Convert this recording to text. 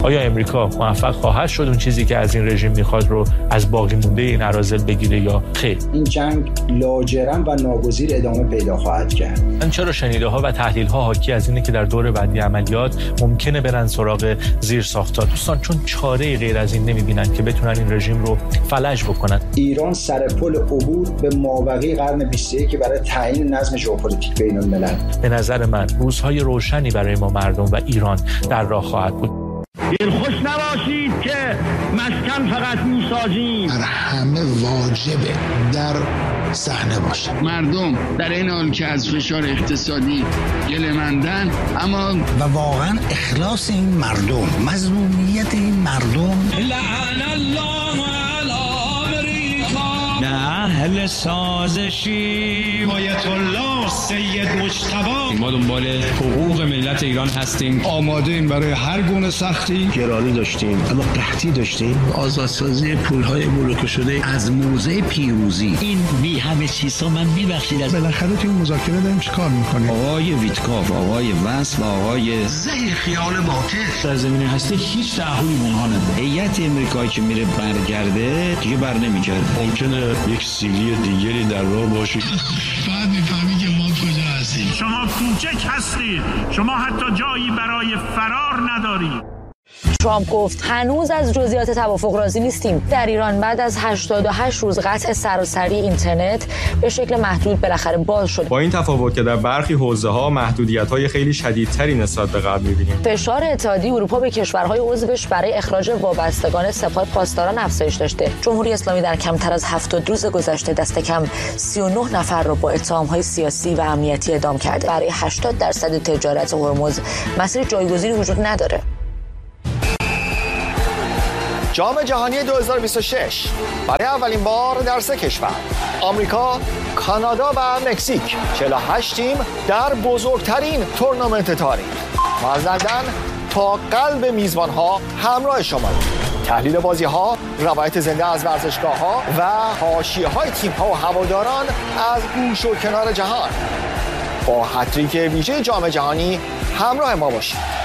آیا امریکا موفق خواهد شد اون چیزی که از این رژیم میخواد رو از باقی مونده این اراذل بگیره یا خیر؟ این جنگ لاجرم و ناگزیر ادامه پیدا خواهد کرد. من چرا شنیده‌ها و تحلیل‌ها حاکی از اینه که در دور بعدی عملیات ممکنه برن سراغ زیرساخت‌ها. دوستان چون چاره غیر از این نمی‌بینن که بتونن این رژیم رو فلج بکنن. ایران سر پل عبور به مابقی قرن 21 برای تعیین نظم ژئوپلیتیک بین‌الملل. به نظر من روزهای روشنی برای ما مردم و ایران در راه خواهد بود. دلخوش نباشید که مسکن فقط میسازیم. همه واجبه در صحنه باشه. مردم در این حال که از فشار اقتصادی گله‌مندن، اما و واقعا اخلاص این مردم، مظلومیت این مردم. لعن الله علی امریکا. نه اهل سازشی آیت الله سید مجتبی. ما دنبال حقوق ملت ایران هستیم. آماده ایم برای هر گونه سختی. گرانی داشتیم اما قحطی داشتیم. آزادسازی پولهای بلوکه شده از موضع پیروزی. این بی همه چیزا من میبخشید. بالاخره توی مذاکره داریم چیکار میکنیم؟ آقای ویتکاف، آقای وصل و آقای زهر خیال باطل در زمینه هستی هیچ تعهدی اونها نداره. هیئت امریکایی که میره برگرده دیگه بر نمیگرده. ممکنه یک سیلی دیگری در راه باشه. بعد میفهمی که ما کجا هستیم. شما کوچک هستید. شما حتی جایی برای فرار ندارید. ترامپ گفت هنوز از جزئیات توافق راضی نیستیم. در ایران بعد از 88 روز قطع سراسری اینترنت به شکل محدود بالاخره باز شد. با این تفاوت که در برخی حوزه‌ها محدودیت‌های خیلی شدیدتری نسبت به قبل می‌بینیم. فشار اتحادیه اروپا به کشورهای عضوش برای اخراج وابستگان سپاه پاسداران افزایش داشته. جمهوری اسلامی در کمتر از 70 روز گذشته دست کم 39 نفر را با اتهام‌های سیاسی و امنیتی اعدام کرده. برای 80% تجارت هرمز مسیر جایگزینی وجود نداره. جام جهانی 2026 برای اولین بار در 3 کشور، آمریکا، کانادا و مکزیک، 48 تیم در بزرگترین تورنمنت تاریخ. ما از لندن تا قلب میزبانها همراه شما. تحلیل بازی‌ها، روایت زنده از ورزشگاه‌ها و حاشیه‌های تیم‌ها و هواداران از گوش و کنار جهان. با هتریک ویژه جام جهانی همراه ما باشید.